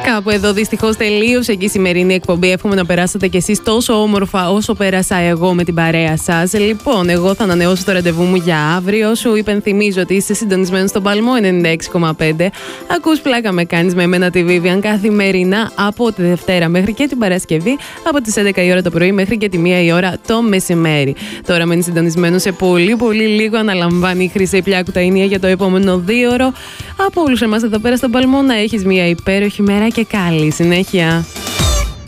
Κάπου εδώ δυστυχώς τελείωσε και η σημερινή εκπομπή. Εύχομαι να περάσατε κι εσείς τόσο όμορφα όσο πέρασα εγώ με την παρέα σας. Λοιπόν, εγώ θα ανανεώσω το ραντεβού μου για αύριο. Σου υπενθυμίζω ότι είσαι συντονισμένος στον Παλμό 96,5. Ακούς Πλάκα με κάνεις με εμένα τη Vivian καθημερινά από τη Δευτέρα μέχρι και την Παρασκευή, από τις 11 η ώρα το πρωί μέχρι και τη 1 η ώρα το μεσημέρι. Τώρα μένει συντονισμένο, σε πολύ λίγο αναλαμβάνει η Χρυσή Πλιάκου τα ίνια για το επόμενο 2ωρο. Από όλους εμάς εδώ πέρα στον Παλμό να έχεις μια υπέροχη μέρα και καλή συνέχεια.